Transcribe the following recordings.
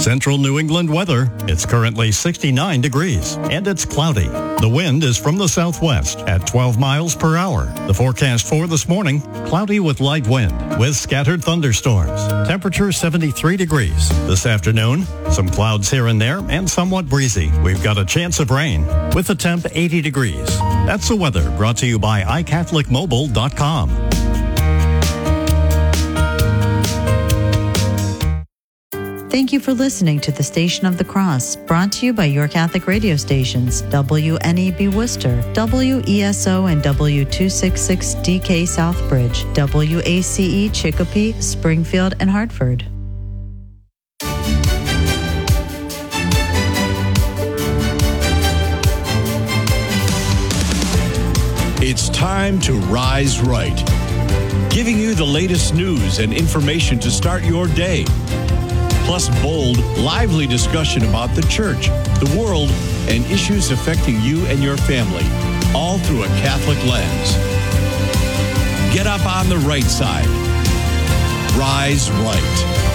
Central New England weather. It's currently 69 degrees and it's cloudy. The wind is from the southwest at 12 miles per hour. The forecast for this morning, cloudy with light wind with scattered thunderstorms. Temperature 73 degrees. This afternoon, some clouds here and there and somewhat breezy. We've got a chance of rain with a temp 80 degrees. That's the weather brought to you by iCatholicMobile.com. Thank you for listening to the Station of the Cross, brought to you by your Catholic radio stations, WNEB Worcester, WESO and W266DK Southbridge, WACE Chicopee, Springfield, and Hartford. It's time to rise right, giving you the latest news and information to start your day. Plus bold, lively discussion about the church, the world, and issues affecting you and your family, all through a Catholic lens. Get up on the right side. Rise right.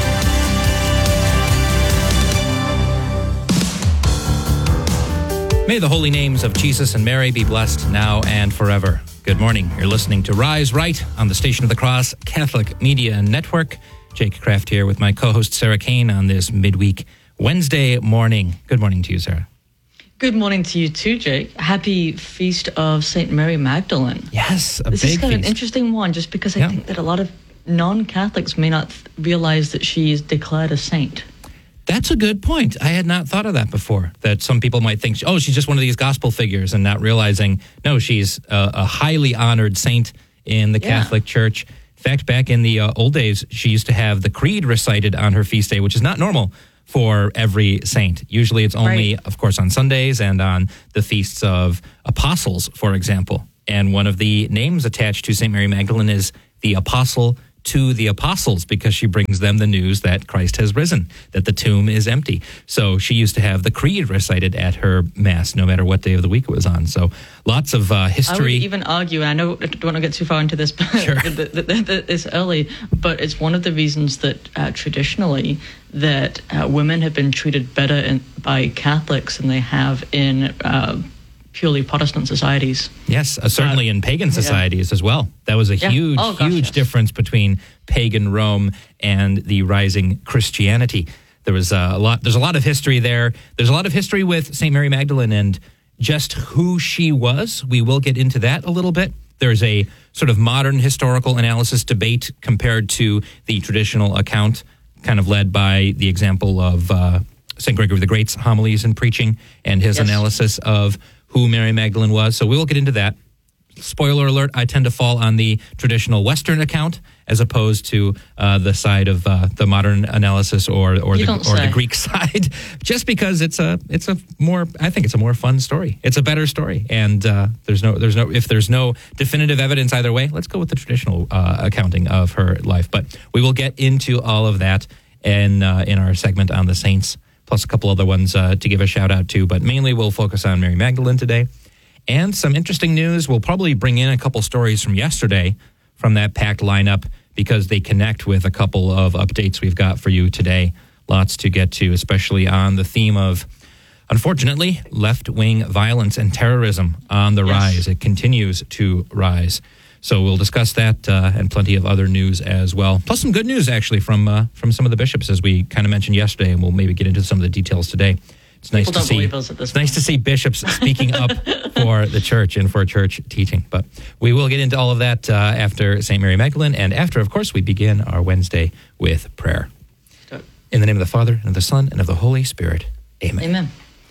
May the holy names of Jesus and Mary be blessed now and forever. Good morning. You're listening to Rise Right on the Station of the Cross Catholic Media Network. Jake Kraft here with my co-host Sarah Kane on this midweek Wednesday morning. Good morning to you, Sarah. Good morning to you too, Jake. Happy Feast of St. Mary Magdalene. Yes, This is kind of an interesting one, just because I think that a lot of non-Catholics may not realize that she is declared a saint. That's a good point. I had not thought of that before, that some people might think, oh, she's just one of these gospel figures, and not realizing, no, she's a highly honored saint in the Catholic Church. In fact, back in the old days, she used to have the creed recited on her feast day, which is not normal for every saint. Usually it's only, of course, on Sundays and on the feasts of apostles, for example. And one of the names attached to St. Mary Magdalene is the Apostle to the Apostles, because she brings them the news that Christ has risen, that the tomb is empty. So she used to have the creed recited at her Mass, no matter what day of the week it was on. So lots of history. I would even argue, and I know I don't want to get too far into this this early, but it's one of the reasons that traditionally that women have been treated better by Catholics than they have in purely Protestant societies. Yes, certainly in pagan societies as well. That was a huge difference between pagan Rome and the rising Christianity. There's a lot of history there. There's a lot of history with St. Mary Magdalene and just who she was. We will get into that a little bit. There's a sort of modern historical analysis debate compared to the traditional account, kind of led by the example of St. Gregory the Great's homilies and preaching and his analysis of who Mary Magdalene was. So we will get into that. Spoiler alert, I tend to fall on the traditional Western account as opposed to the side of the modern analysis or the Greek side, just because it's a more fun story. It's a better story. And there's no definitive evidence either way, let's go with the traditional accounting of her life. But we will get into all of that in our segment on the saints, plus a couple other ones to give a shout out to, but mainly we'll focus on Mary Magdalene today. And some interesting news. We'll probably bring in a couple stories from yesterday from that packed lineup, because they connect with a couple of updates we've got for you today. Lots to get to, especially on the theme of, unfortunately, left-wing violence and terrorism on the rise. It continues to rise. So we'll discuss that and plenty of other news as well. Plus some good news, actually, from some of the bishops, as we kind of mentioned yesterday, and we'll maybe get into some of the details today. It's nice to see bishops speaking up for the church and for church teaching. But we will get into all of that after St. Mary Magdalene, and after, of course, we begin our Wednesday with prayer. In the name of the Father, and of the Son, and of the Holy Spirit. Amen. Amen.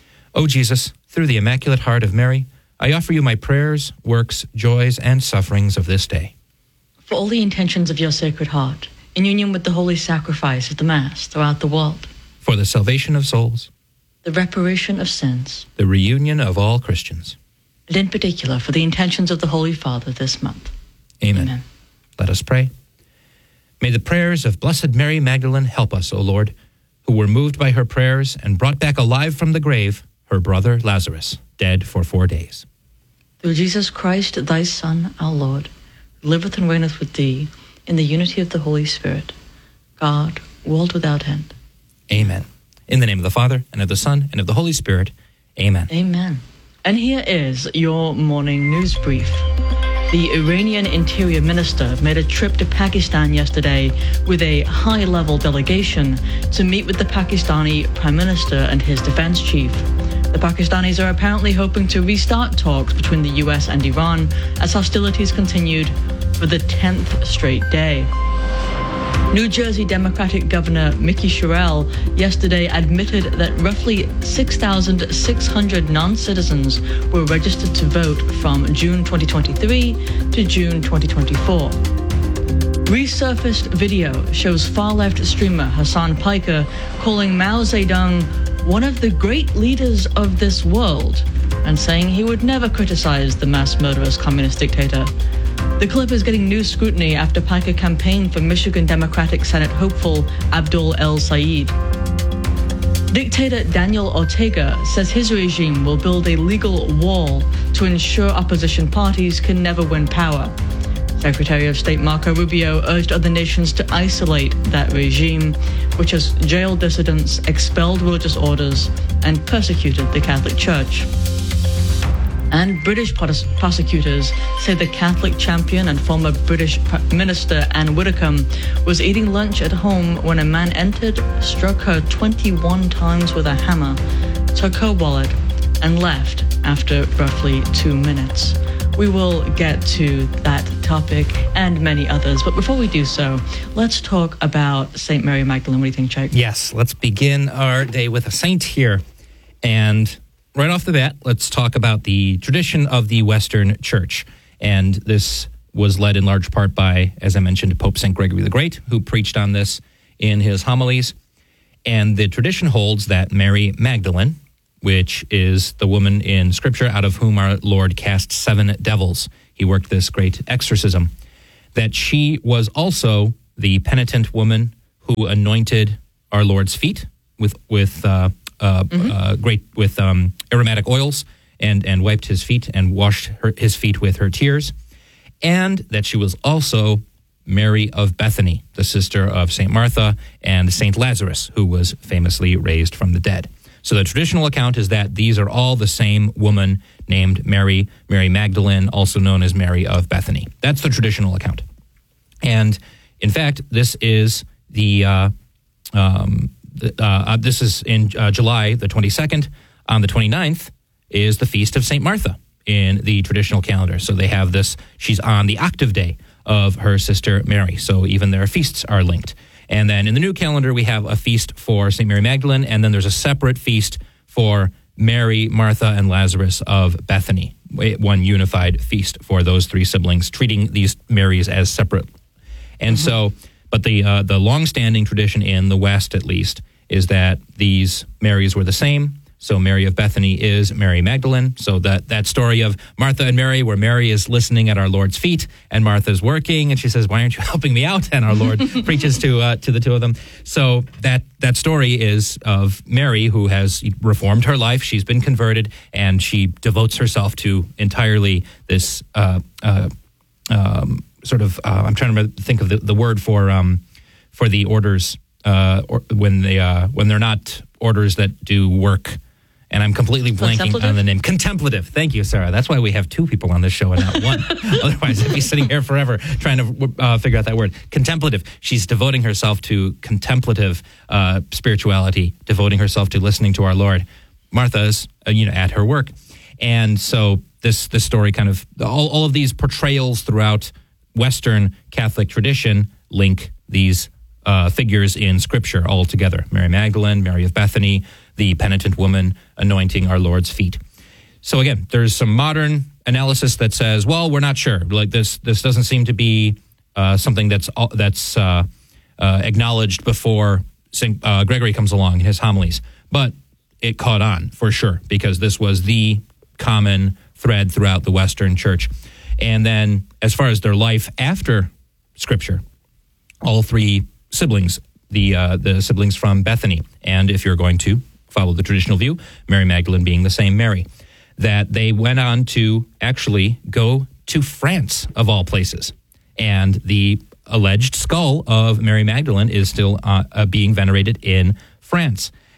O Jesus, through the Immaculate Heart of Mary, I offer you my prayers, works, joys, and sufferings of this day. For all the intentions of your Sacred Heart, in union with the holy sacrifice of the Mass throughout the world. For the salvation of souls. The reparation of sins. The reunion of all Christians. And in particular, for the intentions of the Holy Father this month. Amen. Let us pray. May the prayers of Blessed Mary Magdalene help us, O Lord, who were moved by her prayers and brought back alive from the grave her brother Lazarus, dead for 4 days. Through Jesus Christ, thy Son, our Lord, who liveth and reigneth with thee in the unity of the Holy Spirit, God, world without end. Amen. In the name of the Father, and of the Son, and of the Holy Spirit. Amen. Amen. And here is your morning news brief. The Iranian Interior Minister made a trip to Pakistan yesterday with a high-level delegation to meet with the Pakistani Prime Minister and his defense chief. The Pakistanis are apparently hoping to restart talks between the US and Iran as hostilities continued for the 10th straight day. New Jersey Democratic Governor Mickey Sherrill yesterday admitted that roughly 6,600 non-citizens were registered to vote from June 2023 to June 2024. Resurfaced video shows far-left streamer Hassan Piker calling Mao Zedong one of the great leaders of this world and saying he would never criticize the mass murderous communist dictator. The clip is getting new scrutiny after Piker campaigned for Michigan Democratic Senate hopeful Abdul El Sayed. Dictator Daniel Ortega says his regime will build a legal wall to ensure opposition parties can never win power. Secretary of State Marco Rubio urged other nations to isolate that regime, which has jailed dissidents, expelled religious orders, and persecuted the Catholic Church. And British prosecutors say the Catholic champion and former British Minister Anne Widdecombe was eating lunch at home when a man entered, struck her 21 times with a hammer, took her wallet, and left after roughly 2 minutes. We will get to that topic and many others, but before we do so, let's talk about St. Mary Magdalene. What do you think, Jake? Yes, let's begin our day with a saint here. And right off the bat, let's talk about the tradition of the Western Church. And this was led in large part by, as I mentioned, Pope St. Gregory the Great, who preached on this in his homilies. And the tradition holds that Mary Magdalene, which is the woman in Scripture out of whom our Lord cast 7 devils, he worked this great exorcism, that she was also the penitent woman who anointed our Lord's feet with aromatic oils and wiped his feet and washed his feet with her tears, and that she was also Mary of Bethany, the sister of St. Martha and St. Lazarus, who was famously raised from the dead. So the traditional account is that these are all the same woman named Mary Magdalene, also known as Mary of Bethany. That's the traditional account. And in fact, this is this is in July the 22nd. On the 29th is the Feast of St. Martha in the traditional calendar. So they have this, she's on the octave day of her sister Mary. So even their feasts are linked. And then in the new calendar, we have a feast for St. Mary Magdalene, and then there's a separate feast for Mary, Martha, and Lazarus of Bethany, one unified feast for those 3 siblings, treating these Marys as separate. And so, but the long-standing tradition in the West, at least, is that these Marys were the same. So Mary of Bethany is Mary Magdalene. So that story of Martha and Mary, where Mary is listening at our Lord's feet and Martha's working, and she says, "Why aren't you helping me out?" And our Lord preaches to the two of them. So that story is of Mary, who has reformed her life. She's been converted, and she devotes herself to entirely this I'm trying to think of the word for the orders when they're not orders that do work. And I'm completely blanking on the name. Contemplative. Thank you, Sarah. That's why we have 2 people on this show and not 1. Otherwise, I'd be sitting here forever trying to figure out that word. Contemplative. She's devoting herself to contemplative spirituality, devoting herself to listening to our Lord. Martha's, at her work. And so this story kind of, all of these portrayals throughout Western Catholic tradition link these figures in Scripture all together. Mary Magdalene, Mary of Bethany, the penitent woman anointing our Lord's feet. So again, there's some modern analysis that says, well, we're not sure. Like this doesn't seem to be something that's acknowledged before St. Gregory comes along in his homilies. But it caught on for sure, because this was the common thread throughout the Western Church. And then as far as their life after Scripture, all 3 siblings, the siblings from Bethany, and if you're going to follow the traditional view, Mary Magdalene being the same Mary, that they went on to actually go to France, of all places. And the alleged skull of Mary Magdalene is still being venerated in France.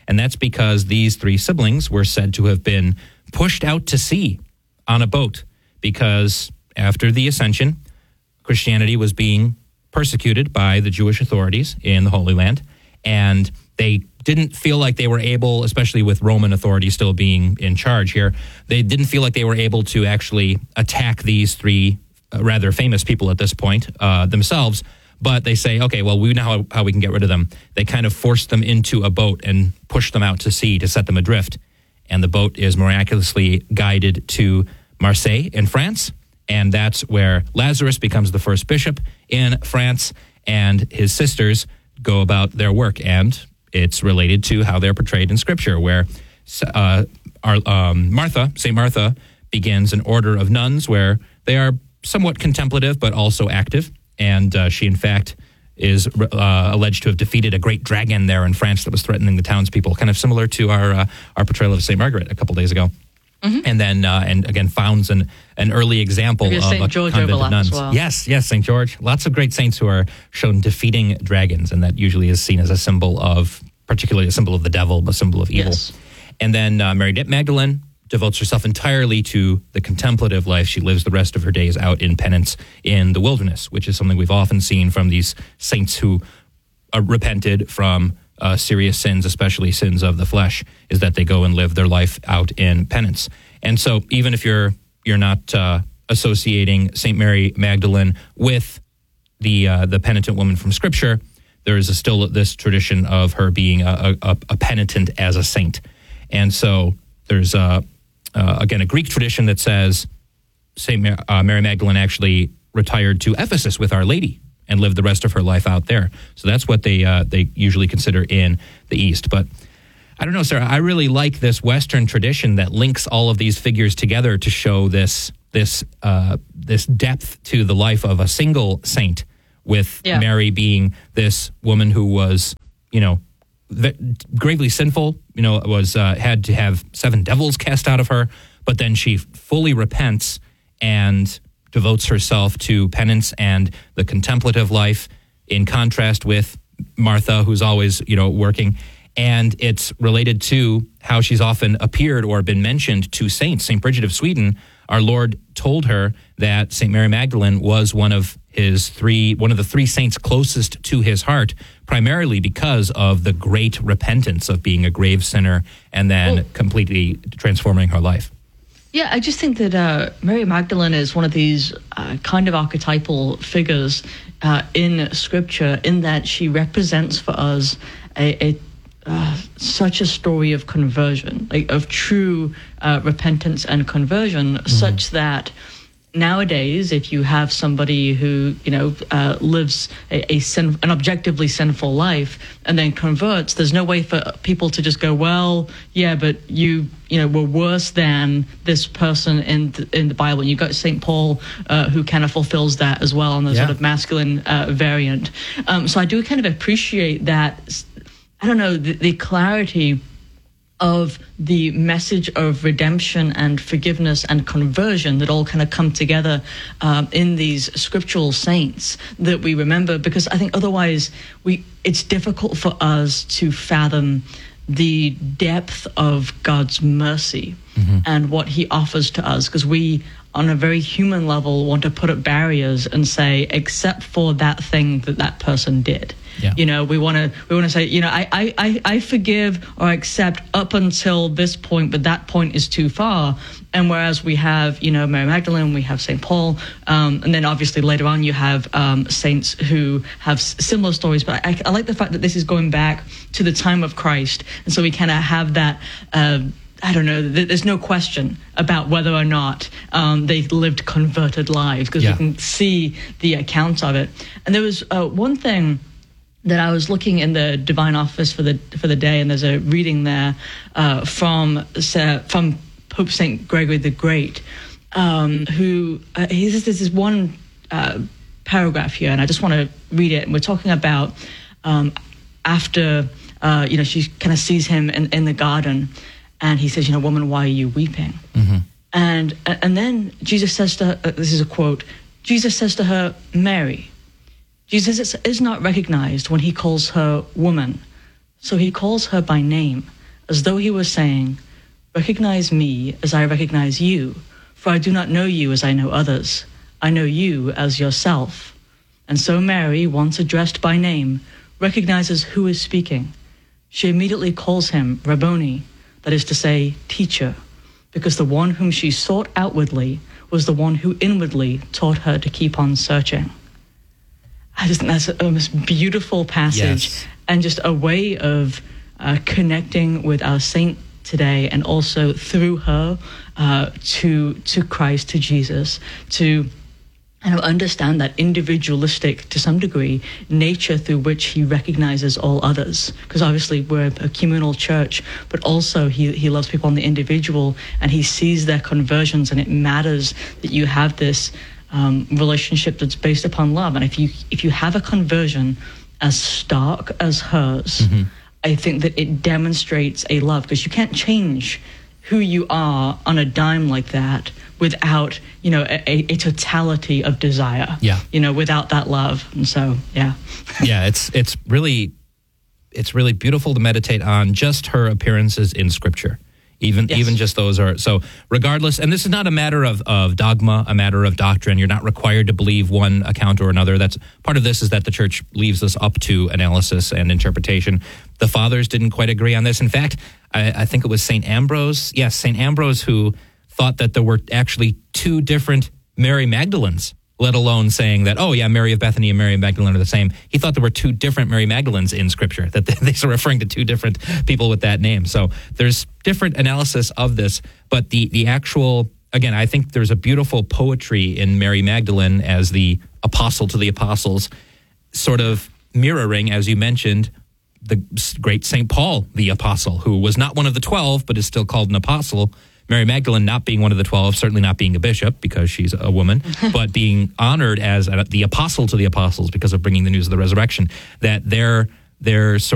And that's because these three siblings were said to have been pushed out to sea on a boat because after the Ascension, Christianity was being persecuted by the Jewish authorities in the Holy Land, and they didn't feel like they were able, especially with Roman authorities still being in charge here, they didn't feel like they were able to actually attack these three rather famous people at this point themselves. But they say, okay, well, we know how we can get rid of them. They kind of forced them into a boat and pushed them out to sea to set them adrift. And the boat is miraculously guided to Marseille in France. And that's where Lazarus becomes the first bishop in France, and his sisters go about their work. And it's related to how they're portrayed in Scripture, where Martha, St. Martha, begins an order of nuns where they are somewhat contemplative but also active. And she, in fact, is alleged to have defeated a great dragon there in France that was threatening the townspeople, kind of similar to our portrayal of St. Margaret a couple days ago. Mm-hmm. And then, and again, founds an early example of St. George a convent of nuns. As well. Yes, St. George. Lots of great saints who are shown defeating dragons, and that usually is seen as a symbol of, particularly a symbol of the devil, a symbol of evil. Yes. And then Mary Magdalene devotes herself entirely to the contemplative life. She lives the rest of her days out in penance in the wilderness, which is something we've often seen from these saints who repented from serious sins, especially sins of the flesh, is that they go and live their life out in penance. And so even if you're not associating St. Mary Magdalene with the penitent woman from Scripture, there is still this tradition of her being a penitent as a saint. And so there's again, a Greek tradition that says St. Mary Magdalene actually retired to Ephesus with Our Lady and lived the rest of her life out there. So that's what they usually consider in the East. But I don't know, Sarah, I really like this Western tradition that links all of these figures together to show this depth to the life of a single saint, with Mary being this woman who was, gravely sinful, was had to have 7 devils cast out of her, but then she fully repents and devotes herself to penance and the contemplative life, in contrast with Martha, who's always, working. And it's related to how she's often appeared or been mentioned to saints. St. Bridget of Sweden, our Lord told her that St. Mary Magdalene was one of the 3 saints closest to his heart, primarily because of the great repentance of being a grave sinner and then completely transforming her life. Yeah, I just think that Mary Magdalene is one of these kind of archetypal figures in Scripture, in that she represents for us such a story of conversion, of true repentance and conversion, such that nowadays, if you have somebody who lives an objectively sinful life and then converts, there's no way for people to just go, well, yeah, but you were worse than this person in the Bible. And you've got St. Paul who kind of fulfills that as well on the sort of masculine variant. So I do kind of appreciate that. I don't know, the clarity of the message of redemption and forgiveness and conversion that all kind of come together in these scriptural saints that we remember, because I think otherwise it's difficult for us to fathom the depth of God's mercy and what he offers to us, because we, on a very human level, want to put up barriers and say, except for that thing that person did. Yeah. We want to say, I forgive or accept up until this point, but that point is too far. And whereas we have, Mary Magdalene, we have St. Paul, and then obviously later on you have saints who have similar stories. But I like the fact that this is going back to the time of Christ. And so we kind of have that, I don't know, there's no question about whether or not they lived converted lives, because we can see the accounts of it. And there was one thing that I was looking in the Divine Office for the day, and there's a reading there from Pope St. Gregory the Great, who there's this one paragraph here, and I just want to read it. And we're talking about after she kind of sees him in the garden, and he says, woman, why are you weeping? Mm-hmm. And then Jesus says to her, this is a quote, Jesus says to her, Mary. Jesus is not recognized when he calls her woman, so he calls her by name. as though he was saying, "Recognize me as I recognize you, for I do not know you as I know others. I know you as yourself." And so Mary, once addressed by name, recognizes who is speaking. She immediately calls him Rabboni, that is to say, teacher, because the one whom she sought outwardly was the one who inwardly taught her to keep on searching. I just think that's a most beautiful passage, yes, and just a way of connecting with our saint today, and also through her to Christ, to Jesus, to understand that individualistic, to some degree, nature through which he recognizes all others. Because obviously we're a communal church, but also he loves people on the individual, and he sees their conversions, and it matters that you have this relationship that's based upon love. And if you have a conversion as stark as hers, mm-hmm, I think that it demonstrates a love, because you can't change who you are on a dime like that without, a totality of desire. Yeah. Without that love. And so, yeah. Yeah, it's really beautiful to meditate on just her appearances in Scripture. Even just those are, so regardless, and this is not a matter of dogma, a matter of doctrine. You're not required to believe one account or another. That's part of this, is that the church leaves us up to analysis and interpretation. The fathers didn't quite agree on this. In fact, I think it was St. Ambrose. Yes, St. Ambrose, who thought that there were actually two different Mary Magdalens, let alone saying that, oh yeah, Mary of Bethany and Mary of Magdalene are the same. He thought there were two different Mary Magdalenes in Scripture, that they were referring to two different people with that name. So there's different analysis of this, but the actual, again, I think there's a beautiful poetry in Mary Magdalene as the apostle to the apostles, sort of mirroring, as you mentioned, the great St. Paul, the apostle, who was not one of the 12, but is still called an apostle. Mary Magdalene not being one of the 12, certainly not being a bishop because she's a woman, but being honored as the apostle to the apostles because of bringing the news of the resurrection, that they're sort